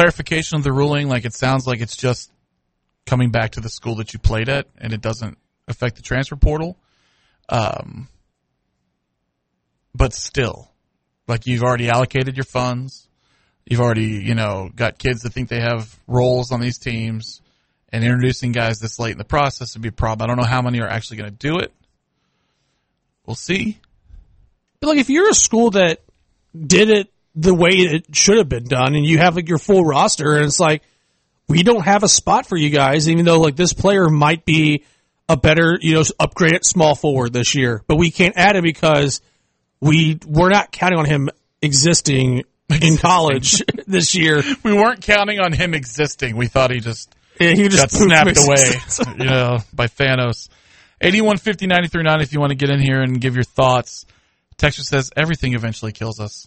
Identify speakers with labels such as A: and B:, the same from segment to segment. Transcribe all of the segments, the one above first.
A: clarification of the ruling, like it sounds like it's just coming back to the school that you played at, and it doesn't affect the transfer portal. But still, like you've already allocated your funds. You've already, got kids that think they have roles on these teams, and introducing guys this late in the process would be a problem. I don't know how many are actually going to do it. We'll see.
B: But like if you're a school that did it the way it should have been done, and you have like your full roster, and it's like, we don't have a spot for you guys, even though like this player might be a better, upgraded small forward this year, but we can't add it because we're not counting on him existing in college this year.
A: We weren't counting on him existing. We thought he just got snapped away, by Thanos. 8150-9390 if you want to get in here and give your thoughts. Texture says everything eventually kills us.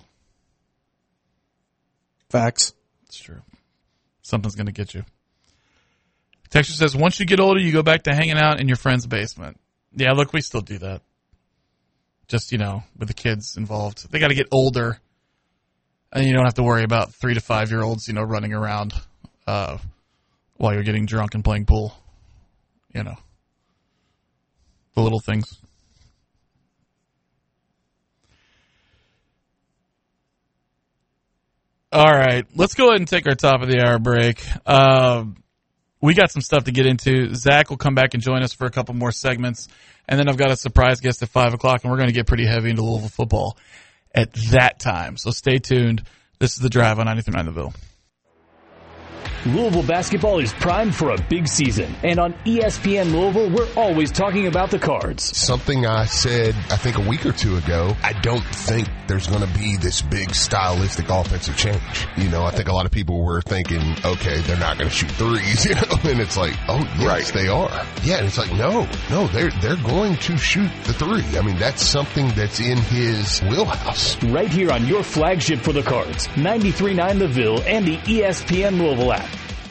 B: Facts.
A: It's true. Something's going to get you. Texture says once you get older, you go back to hanging out in your friend's basement. Yeah, look, we still do that. Just, with the kids involved. They got to get older. And you don't have to worry about 3 to 5 year olds, running around while you're getting drunk and playing pool. The little things. All right, let's go ahead and take our top of the hour break. We got some stuff to get into. Zach will come back and join us for a couple more segments. And then I've got a surprise guest at 5 o'clock, and we're going to get pretty heavy into Louisville football at that time. So stay tuned. This is The Drive on 93.9 The Ville.
C: Louisville basketball is primed for a big season. And on ESPN Louisville, we're always talking about the Cards.
D: Something I said, I think a week or two ago, I don't think there's going to be this big stylistic offensive change. I think a lot of people were thinking, okay, they're not going to shoot threes, and it's like, oh, yes, they are. Yeah, and it's like, no, they're going to shoot the three. I mean, that's something that's in his wheelhouse.
C: Right here on your flagship for the Cards, 93.9 The Ville and the ESPN Louisville app.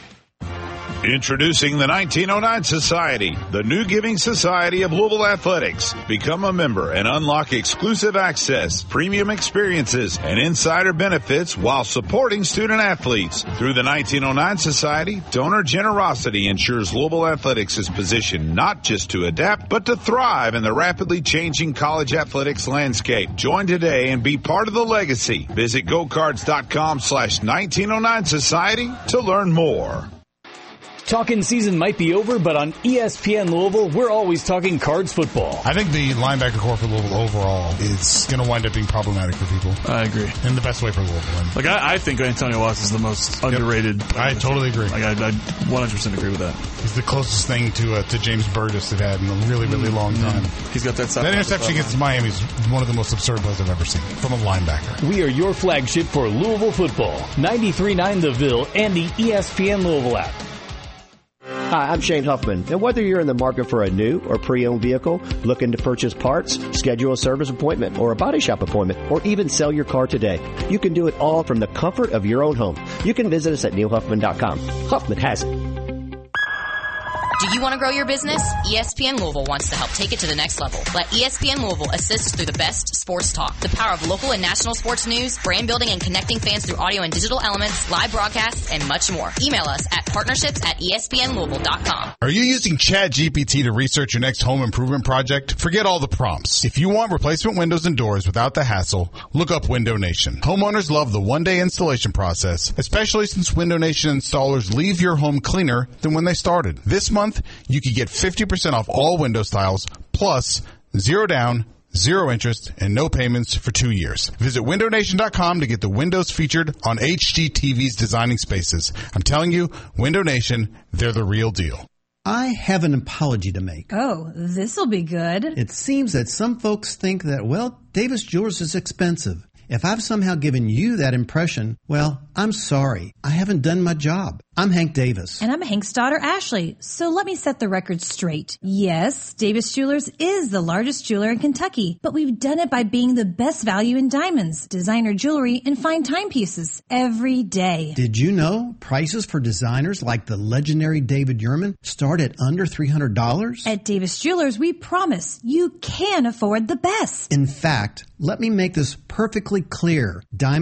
E: Introducing the 1909 Society, the new giving society of Louisville Athletics. Become a member and unlock exclusive access, premium experiences, and insider benefits while supporting student athletes. Through the 1909 Society, donor generosity ensures Louisville Athletics is positioned not just to adapt, but to thrive in the rapidly changing college athletics landscape. Join today and be part of the legacy. Visit gocards.com/1909 Society to learn more.
C: Talking season might be over, but on ESPN Louisville, we're always talking Cards football.
F: I think the linebacker core for Louisville overall is going to wind up being problematic for people.
A: I agree.
F: In the best way for Louisville.
A: Like, I think Antonio Watts is the most underrated.
F: I totally agree.
A: Like, I 100% agree with that.
F: He's the closest thing to James Burgess they've had in a really, really long time.
A: He's got that side.
F: That interception against Miami is one of the most absurd plays I've ever seen from a linebacker.
C: We are your flagship for Louisville football. 93.9 The Ville and the ESPN Louisville app.
G: Hi, I'm Shane Huffman, and whether you're in the market for a new or pre-owned vehicle, looking to purchase parts, schedule a service appointment or a body shop appointment, or even sell your car today, you can do it all from the comfort of your own home. You can visit us at neilhuffman.com. Huffman has it.
H: Do you want to grow your business? ESPN Louisville wants to help take it to the next level. Let ESPN Louisville assist through the best sports talk, the power of local and national sports news, brand building and connecting fans through audio and digital elements, live broadcasts, and much more. Email us at partnerships@espnlouisville.com.
F: Are you using ChatGPT to research your next home improvement project? Forget all the prompts. If you want replacement windows and doors without the hassle, look up Window Nation. Homeowners love the one-day installation process, especially since Window Nation installers leave your home cleaner than when they started. This month, you could get 50% off all window styles, plus 0 down, 0 interest, and no payments for 2 years. Visit WindowNation.com to get the windows featured on HGTV's Designing Spaces. I'm telling you, Window Nation, they're the real deal.
I: I have an apology to make.
J: Oh, this'll be good.
I: It seems that some folks think that, well, Davis Jewelers is expensive. If I've somehow given you that impression, well, I'm sorry. I haven't done my job. I'm Hank Davis.
J: And I'm Hank's daughter, Ashley. So let me set the record straight. Yes, Davis Jewelers is the largest jeweler in Kentucky, but we've done it by being the best value in diamonds, designer jewelry, and fine timepieces every day.
I: Did you know prices for designers like the legendary David Yurman start at under $300?
J: At Davis Jewelers, we promise you can afford the best.
I: In fact, let me make this perfectly clear. Diamond